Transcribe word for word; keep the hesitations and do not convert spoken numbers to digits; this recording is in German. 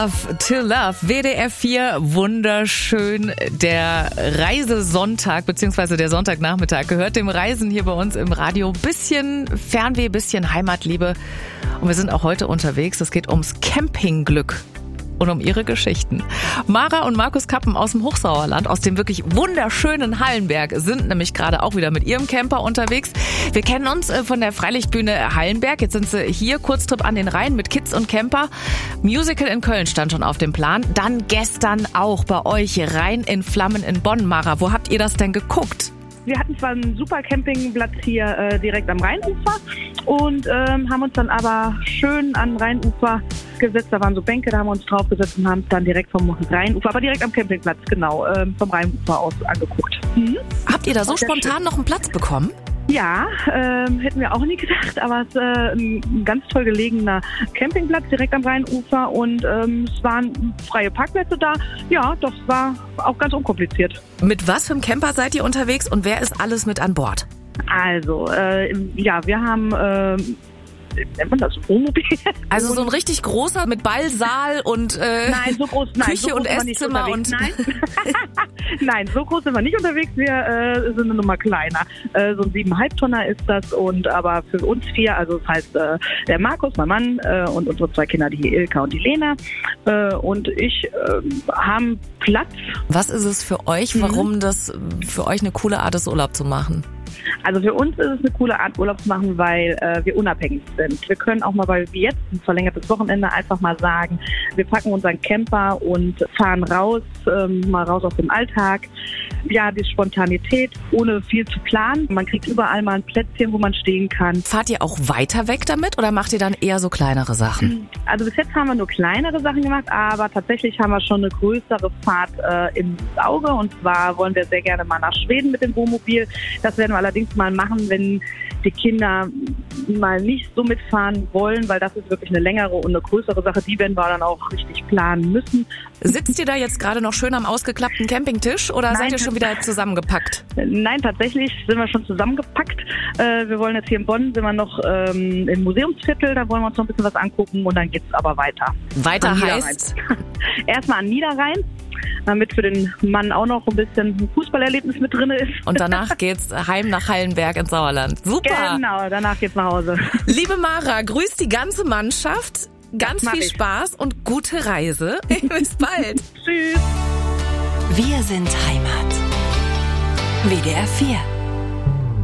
Love to Love, W D R vier, wunderschön. Der Reisesonntag, beziehungsweise der Sonntagnachmittag gehört dem Reisen hier bei uns im Radio. Bisschen Fernweh, bisschen Heimatliebe. Und wir sind auch heute unterwegs. Es geht ums Campingglück und um ihre Geschichten. Mara und Markus Kappen aus dem Hochsauerland, aus dem wirklich wunderschönen Hallenberg, sind nämlich gerade auch wieder mit ihrem Camper unterwegs. Wir kennen uns von der Freilichtbühne Hallenberg. Jetzt sind sie hier, Kurztrip an den Rhein mit Kids und Camper. Musical in Köln stand schon auf dem Plan. Dann gestern auch bei euch Rhein in Flammen in Bonn. Mara, wo habt ihr das denn geguckt? Wir hatten zwar einen super Campingplatz hier äh, direkt am Rheinufer und ähm, haben uns dann aber schön am Rheinufer gesetzt. Da waren so Bänke, da haben wir uns draufgesetzt und haben es dann direkt vom Rheinufer, aber direkt am Campingplatz, genau, ähm, vom Rheinufer aus angeguckt. Mhm. Habt ihr da so spontan schön noch einen Platz bekommen? Ja, ähm, hätten wir auch nie gedacht, aber es ist äh, ein ganz toll gelegener Campingplatz direkt am Rheinufer und ähm, es waren freie Parkplätze da. Ja, doch, es war auch ganz unkompliziert. Mit was für einem Camper seid ihr unterwegs und wer ist alles mit an Bord? Also, äh, ja, wir haben... Äh, nennt man das Wohnmobil? Also so ein richtig großer mit Ballsaal und äh, nein, so groß, nein, Küche so groß und Esszimmer und nein. Nein, so groß sind wir nicht unterwegs. Wir äh, sind eine Nummer kleiner. Äh, so ein siebeneinhalb Tonner ist das und aber für uns vier, also das heißt äh, der Markus, mein Mann äh, und unsere zwei Kinder, die Ilka und die Lena äh, und ich äh, haben Platz. Was ist es für euch, warum mhm. das für euch eine coole Art ist, Urlaub zu machen? Also für uns ist es eine coole Art, Urlaub zu machen, weil äh, wir unabhängig sind. Wir können auch mal, weil wir jetzt ein verlängertes Wochenende einfach mal sagen, wir packen unseren Camper und fahren raus, ähm, mal raus aus dem Alltag. Ja, die Spontanität, ohne viel zu planen. Man kriegt überall mal ein Plätzchen, wo man stehen kann. Fahrt ihr auch weiter weg damit oder macht ihr dann eher so kleinere Sachen? Also bis jetzt haben wir nur kleinere Sachen gemacht, aber tatsächlich haben wir schon eine größere Fahrt äh, im Auge. Und zwar wollen wir sehr gerne mal nach Schweden mit dem Wohnmobil. Das werden wir allerdings mal machen, wenn die Kinder mal nicht so mitfahren wollen, weil das ist wirklich eine längere und eine größere Sache. Die werden wir dann auch richtig planen müssen. Sitzt ihr da jetzt gerade noch schön am ausgeklappten Campingtisch oder Nein, seid ihr schon wieder zusammengepackt? Nein, tatsächlich sind wir schon zusammengepackt. Äh, wir wollen jetzt hier in Bonn, sind wir noch ähm, im Museumsviertel, da wollen wir uns noch ein bisschen was angucken und dann geht's aber weiter. Weiter heißt? Erstmal an Niederrhein, damit für den Mann auch noch ein bisschen ein Fußballerlebnis mit drin ist. Und danach geht's heim nach Hallenberg ins Sauerland. Super! Genau, danach geht's nach Hause. Liebe Mara, grüß die ganze Mannschaft. Ganz viel ich. Spaß und gute Reise. Bis bald. Tschüss. Wir sind Heimat. W D R vier.